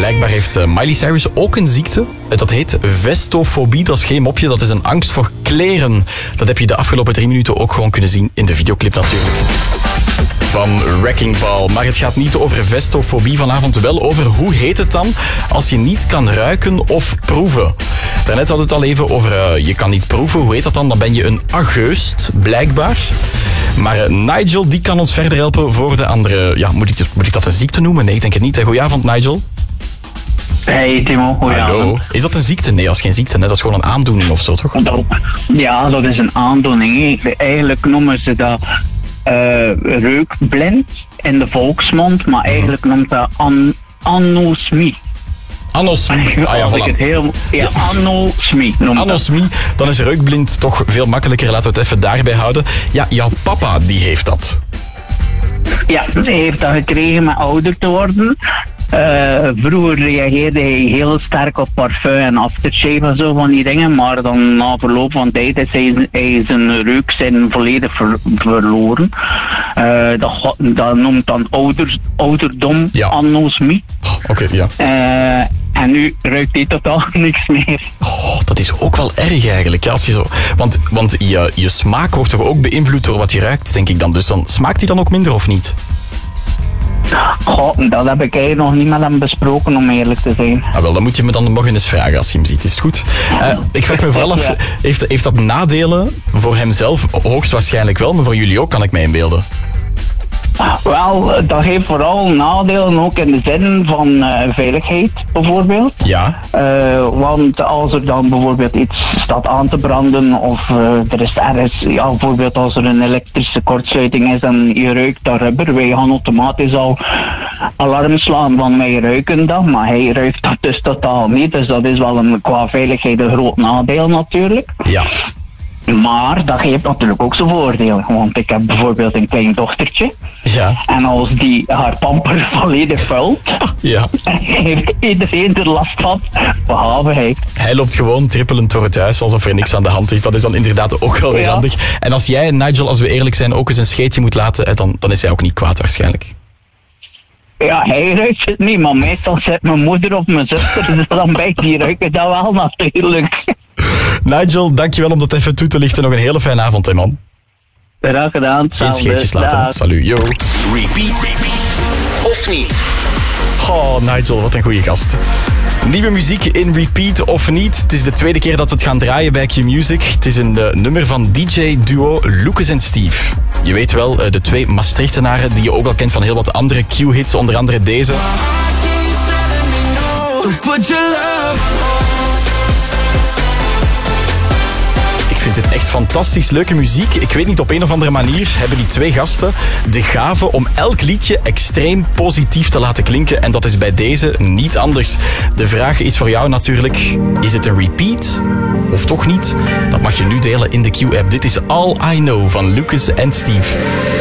Blijkbaar heeft Miley Cyrus ook een ziekte. Dat heet vestofobie. Dat is geen mopje, dat is een angst voor kleren. Dat heb je de afgelopen 3 minuten ook gewoon kunnen zien in de videoclip natuurlijk. Van Wrecking Ball. Maar het gaat niet over vestofobie vanavond, wel over hoe heet het dan als je niet kan ruiken of proeven. Daarnet hadden we het al even over je kan niet proeven. Hoe heet dat dan? Dan ben je een ageust, blijkbaar. Maar Nigel, die kan ons verder helpen voor de andere... Ja, moet ik dat een ziekte noemen? Nee, ik denk het niet. Goedenavond, Nigel. Hey Timo, goedenavond. Hallo. Is dat een ziekte? Nee, dat is geen ziekte. Hè? Dat is gewoon een aandoening of zo, toch? Ja, dat is een aandoening. Eigenlijk noemen ze dat reukblind in de volksmond, maar eigenlijk noemt dat anosmie. Anosmie. Ah ja, voilà. Anosmie noemt dat. Anosmie, dan is reukblind toch veel makkelijker. Laten we het even daarbij houden. Ja, jouw papa, die heeft dat. Ja, hij heeft dat gekregen met ouder te worden. Vroeger reageerde hij heel sterk op parfum en aftershave en zo van die dingen, maar dan na verloop van tijd is hij zijn reukzin volledig verloren. Dat noemt dan ouderdom, ja. Anosmie. Oké, ja. En nu ruikt hij totaal niks meer. Oh, dat is ook wel erg eigenlijk. Als je zo, want je smaak wordt toch ook beïnvloed door wat je ruikt, denk ik dan. Dus dan smaakt hij dan ook minder of niet? Goh, dat heb ik eigenlijk nog niet met hem besproken, om eerlijk te zijn. Ah, wel, dan moet je me dan morgen eens vragen als je hem ziet. Is het goed? Ik vraag me vooral af, heeft dat nadelen voor hemzelf? Hoogstwaarschijnlijk wel, maar voor jullie ook, kan ik mij inbeelden. Wel, dat heeft vooral nadelen ook in de zin van veiligheid, bijvoorbeeld. Ja. Want als er dan bijvoorbeeld iets staat aan te branden of er is ergens, ja, bijvoorbeeld als er een elektrische kortsluiting is en je ruikt dat rubber, wij gaan automatisch al alarm slaan van wij ruiken dat, maar hij ruikt dat dus totaal niet. Dus dat is wel qua veiligheid een groot nadeel natuurlijk. Ja. Maar dat geeft natuurlijk ook zijn voordelen. Want ik heb bijvoorbeeld een klein dochtertje. Ja. En als die haar pamper volledig vult, ja. heeft iedereen er last van, behalve hij. Hij loopt gewoon trippelend door het huis alsof er niks aan de hand is. Dat is dan inderdaad ook wel weer handig. En als jij, Nigel, als we eerlijk zijn, ook eens een scheetje moet laten, dan is hij ook niet kwaad waarschijnlijk. Ja, hij ruikt het niet, maar meestal zit mijn moeder of mijn zuster, dus dan bij die ruiken dat wel natuurlijk. Nigel, dankjewel om dat even toe te lichten. Nog een hele fijne avond, hè, man. Graag gedaan. Geen scheetjes laten. Salut, yo. Repeat of niet? Oh, Nigel, wat een goede gast. Nieuwe muziek in Repeat of niet. Het is de tweede keer dat we het gaan draaien bij Q-Music. Het is een nummer van DJ-duo Lucas en Steve. Je weet wel, de 2 Maastrichtenaren die je ook al kent van heel wat andere Q-hits, onder andere deze. Ik vind het echt fantastisch leuke muziek. Ik weet niet, op een of andere manier hebben die 2 gasten de gave om elk liedje extreem positief te laten klinken. En dat is bij deze niet anders. De vraag is voor jou natuurlijk, is het een repeat of toch niet? Dat mag je nu delen in de Q-app. Dit is All I Know van Lucas en Steve.